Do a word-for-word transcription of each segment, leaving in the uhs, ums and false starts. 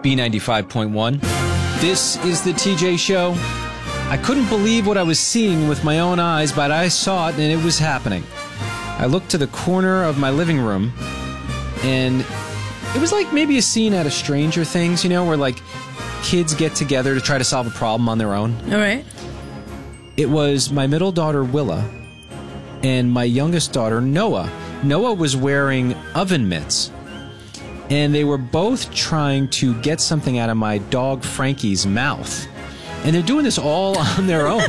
B ninety-five point one. This is the T J Show. I couldn't believe what I was seeing with my own eyes, but I saw it and it was happening. I looked to the corner of my living room, and it was like maybe a scene out of Stranger Things, you know, where like kids get together to try to solve a problem on their own. All right. It was my middle daughter, Willa, and my youngest daughter, Noah. Noah was wearing oven mitts, and they were both trying to get something out of my dog, Frankie's mouth. And they're doing this all on their own.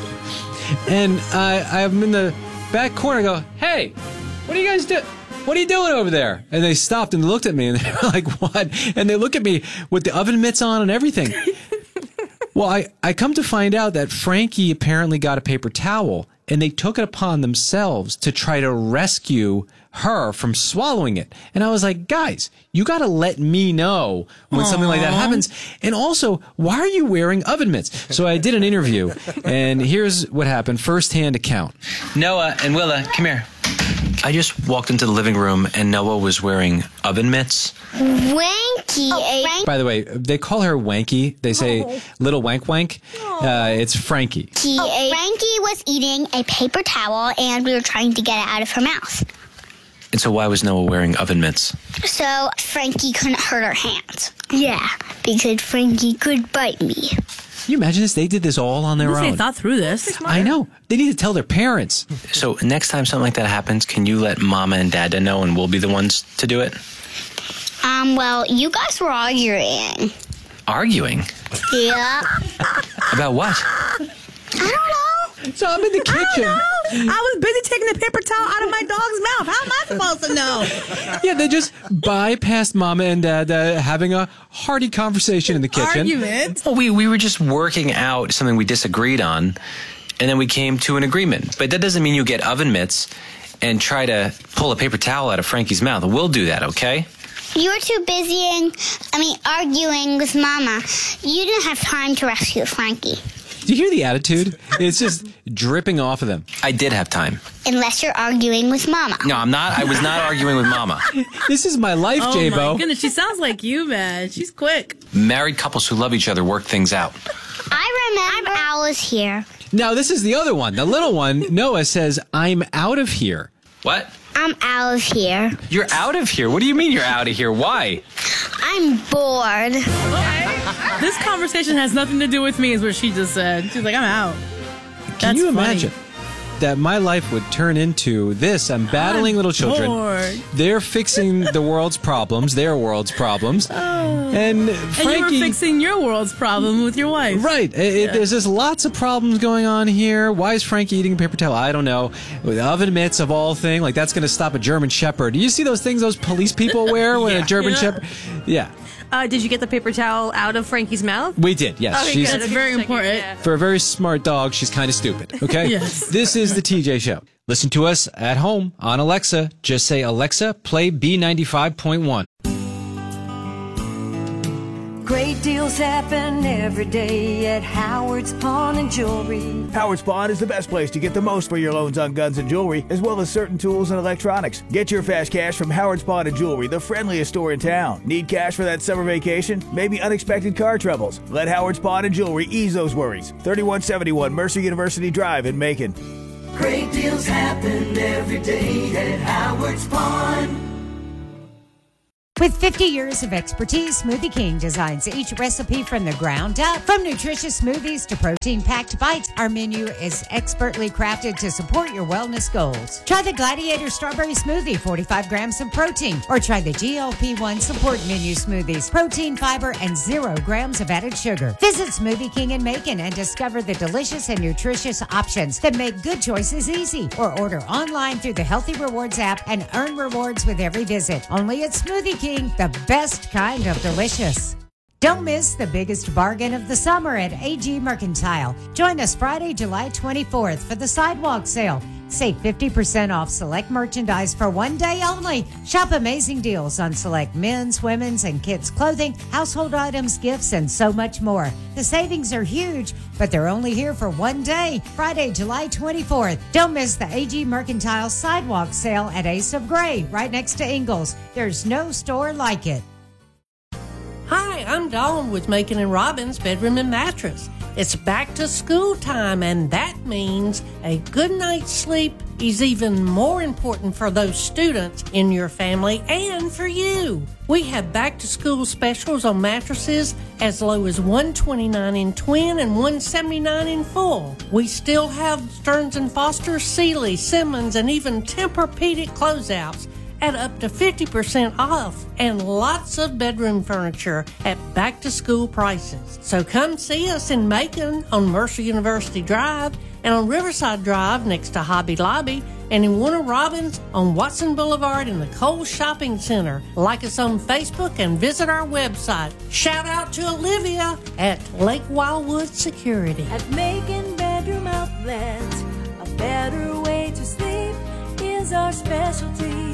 And I, I'm in the back corner, I go, hey, what are you guys doing? What are you doing over there? And they stopped and looked at me, and they were like, what? And they look at me with the oven mitts on and everything. Well, I, I come to find out that Frankie apparently got a paper towel, and they took it upon themselves to try to rescue her from swallowing it. And I was like, guys, you got to let me know when Aww. something like that happens. And also, why are you wearing oven mitts? So I did an interview, and here's what happened. First-hand account. Noah and Willa, come here. I just walked into the living room, and Noah was wearing oven mitts. Wanky. Oh, Frank- By the way, they call her Wanky. They say oh. little wank wank. Uh, it's Frankie. Oh, Frankie was eating a paper towel, and we were trying to get it out of her mouth. And so why was Noah wearing oven mitts? So Frankie couldn't hurt her hands. Yeah, because Frankie could bite me. Can you imagine this? They did this all on their own. They thought through this. I know. They need to tell their parents. So next time something like that happens, can you let Mama and Dada know, and we'll be the ones to do it? Um, well, you guys were arguing. Arguing? Yeah. About what? I don't know. So I'm in the kitchen. I don't know. I was busy taking the paper towel out of my dog's mouth. How am I supposed to know? Yeah, they just bypassed Mama and Dada having a hearty conversation in the kitchen. Argument? Well, we, we were just working out something we disagreed on, and then we came to an agreement. But that doesn't mean you get oven mitts and try to pull a paper towel out of Frankie's mouth. We'll do that, okay? You were too busy, in, I mean, arguing with Mama. You didn't have time to rescue Frankie. Do you hear the attitude? It's just dripping off of them. I did have time. Unless you're arguing with Mama. No, I'm not. I was not arguing with Mama. This is my life, oh J-Bo. Oh, my goodness. She sounds like you, man. She's quick. Married couples who love each other work things out. I remember I was here. Now, this is the other one. The little one, Noah, says, I'm out of here. What? I'm out of here. You're out of here? What do you mean you're out of here? Why? I'm bored. Okay. This conversation has nothing to do with me, is what she just said. She's like, I'm out. Can That's you funny. imagine that my life would turn into this? I'm battling I'm little children. bored. They're fixing the world's problems, their world's problems. Oh. And Frankie... And you were fixing your world's problem with your wife. Right. It, Yeah. There's just lots of problems going on here. Why is Frankie eating a paper towel? I don't know. With oven mitts of all things, like that's going to stop a German Shepherd. Do you see those things those police people wear when Yeah. a German Yeah. Shepherd? Yeah. Uh, did you get the paper towel out of Frankie's mouth? We did, yes. Okay, she's good. That's very important. Yeah. For a very smart dog, she's kind of stupid, okay? Yes. This is the T J Show. Listen to us at home on Alexa. Just say, Alexa, play B ninety-five point one. Great deals happen every day at Howard's Pawn and Jewelry. Howard's Pawn is the best place to get the most for your loans on guns and jewelry, as well as certain tools and electronics. Get your fast cash from Howard's Pawn and Jewelry, the friendliest store in town. Need cash for that summer vacation? Maybe unexpected car troubles? Let Howard's Pawn and Jewelry ease those worries. thirty-one seventy-one Mercer University Drive in Macon. Great deals happen every day at Howard's Pawn. With fifty years of expertise, Smoothie King designs each recipe from the ground up. From nutritious smoothies to protein-packed bites, our menu is expertly crafted to support your wellness goals. Try the Gladiator Strawberry Smoothie, forty-five grams of protein, or try the G L P one Support Menu Smoothies, protein, fiber, and zero grams of added sugar. Visit Smoothie King in Macon and discover the delicious and nutritious options that make good choices easy. Or order online through the Healthy Rewards app and earn rewards with every visit. Only at Smoothie King. The best kind of delicious. Don't miss the biggest bargain of the summer at A G Mercantile. Join us Friday, July twenty-fourth for the sidewalk sale. Save fifty percent off select merchandise for one day only. Shop amazing deals on select men's, women's, and kids' clothing, household items, gifts, and so much more. The savings are huge, but they're only here for one day, Friday, July twenty-fourth. Don't miss the A G Mercantile sidewalk sale at Ace of Gray, right next to Ingles. There's no store like it. Hi, I'm Dawn with Macon and Robbins Bedroom and Mattress. It's back to school time, and that means a good night's sleep is even more important for those students in your family and for you. We have back to school specials on mattresses as low as one hundred twenty-nine dollars in twin and one hundred seventy-nine dollars in full. We still have Stearns and Foster, Sealy, Simmons, and even Tempur-Pedic closeouts at up to fifty percent off, and lots of bedroom furniture at back-to-school prices. So come see us in Macon on Mercer University Drive and on Riverside Drive next to Hobby Lobby, and in Warner Robins on Watson Boulevard in the Kohl's Shopping Center. Like us on Facebook and visit our website. Shout out to Olivia at Lake Wildwood Security. At Macon Bedroom Outlet, a better way to sleep is our specialty.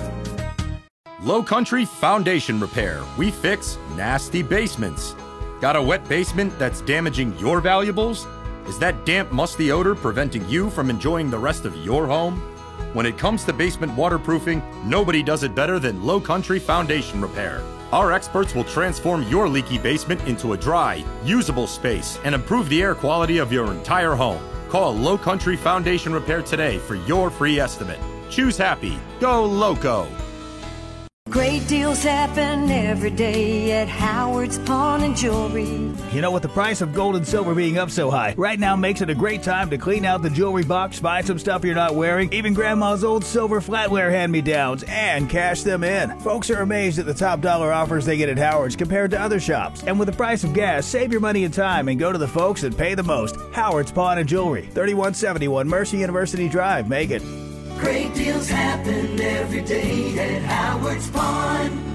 Low Country Foundation Repair. We fix nasty basements. Got a wet basement that's damaging your valuables? Is that damp, musty odor preventing you from enjoying the rest of your home? When it comes to basement waterproofing, nobody does it better than Low Country Foundation Repair. Our experts will transform your leaky basement into a dry, usable space and improve the air quality of your entire home. Call Low Country Foundation Repair today for your free estimate. Choose happy. Go Loco. Great deals happen every day at Howard's Pawn and Jewelry. You know, with the price of gold and silver being up so high, right now makes it a great time to clean out the jewelry box, buy some stuff you're not wearing, even grandma's old silver flatware hand-me-downs, and cash them in. Folks are amazed at the top dollar offers they get at Howard's compared to other shops. And with the price of gas, save your money and time and go to the folks that pay the most. Howard's Pawn and Jewelry, thirty-one seventy-one Mercer University Drive, Macon. Great deals happen every day at Howard's Pawn.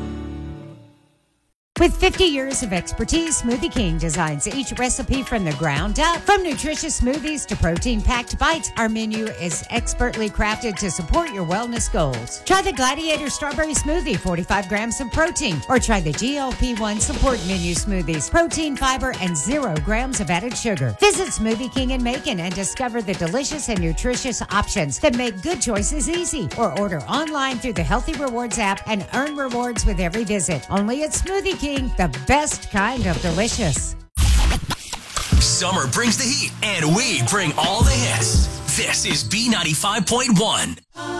With fifty years of expertise, Smoothie King designs each recipe from the ground up. From nutritious smoothies to protein-packed bites, our menu is expertly crafted to support your wellness goals. Try the Gladiator Strawberry Smoothie, forty-five grams of protein, or try the G L P one Support Menu Smoothies, protein, fiber, and zero grams of added sugar. Visit Smoothie King in Macon and discover the delicious and nutritious options that make good choices easy. Or order online through the Healthy Rewards app and earn rewards with every visit. Only at Smoothie King. The best kind of delicious. Summer brings the heat, and we bring all the hits. This is B ninety-five point one.